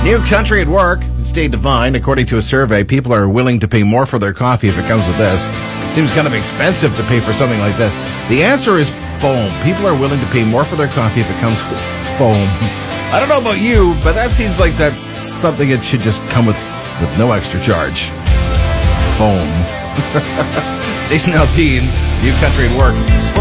New country at work. Stay divine. According to a survey, people are willing to pay more for their coffee if it comes with this. Seems kind of expensive to pay for something like this. The answer is foam. People are willing to pay more for their coffee if it comes with foam. I don't know about you, but that seems like that's something that should just come with no extra charge. Foam. Station Alpine, New country at work.